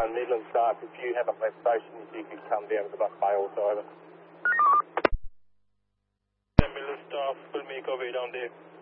Midland staff, if you haven't left station, if you could come down to the bus bay also, over. Midland staff will make our way down there.